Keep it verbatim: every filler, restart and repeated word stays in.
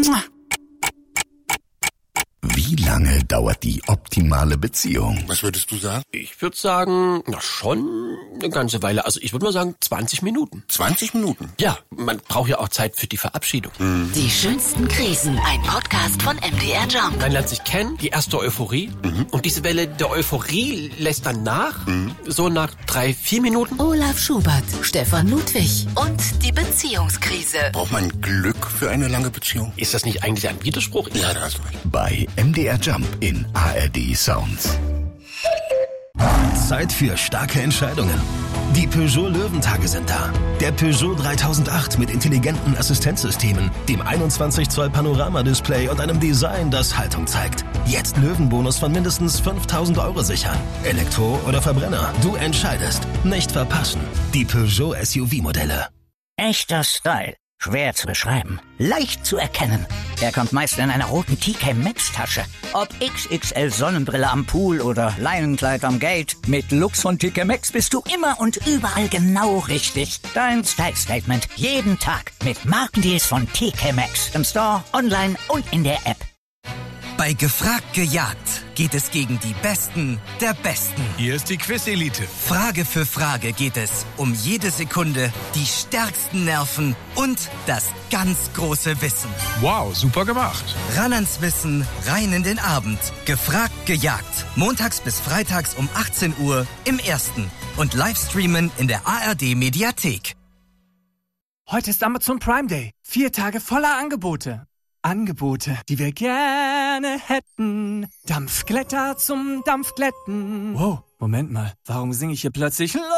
Wie lange dauert die optimale Beziehung? Was würdest du sagen? Ich würde sagen, na schon eine ganze Weile. Also ich würde mal sagen zwanzig Minuten. zwanzig Minuten? Ja, man braucht ja auch Zeit für die Verabschiedung. Mhm. Die schönsten Krisen. Ein Podcast von M D R Jump. Man lernt sich kennen, die erste Euphorie. Mhm. Und diese Welle der Euphorie lässt dann nach. Mhm. So nach drei, vier Minuten. Olaf Schubert, Stefan Ludwig und die Beziehungskrise. Braucht man Glück für eine lange Beziehung? Ist das nicht eigentlich ein Widerspruch? Ja, da hast du recht. Bei M D R Jump in A R D Sounds. Zeit für starke Entscheidungen. Die Peugeot Löwentage sind da. Der Peugeot dreitausendacht mit intelligenten Assistenzsystemen, dem einundzwanzig Zoll Panoramadisplay und einem Design, das Haltung zeigt. Jetzt Löwenbonus von mindestens fünftausend Euro sichern. Elektro oder Verbrenner, du entscheidest. Nicht verpassen. Die Peugeot S U V-Modelle. Echter Style. Schwer zu beschreiben. Leicht zu erkennen. Er kommt meist in einer roten T K Maxx Tasche. Ob X X L Sonnenbrille am Pool oder Leinenkleid am Gate. Mit Lux von T K Maxx bist du immer und überall genau richtig. Dein Style Statement. Jeden Tag. Mit Markendeals von T K Maxx. Im Store, online und in der App. Bei Gefragt gejagt geht es gegen die Besten der Besten. Hier ist die Quiz-Elite. Frage für Frage geht es um jede Sekunde, die stärksten Nerven und das ganz große Wissen. Wow, super gemacht. Ran ans Wissen, rein in den Abend. Gefragt gejagt. Montags bis freitags um achtzehn Uhr im Ersten. Und Livestreamen in der A R D Mediathek. Heute ist Amazon Prime Day. Vier Tage voller Angebote. Angebote, die wir gerne hätten. Dampfglätter zum Dampfglätten. Wow, Moment mal. Warum singe ich hier plötzlich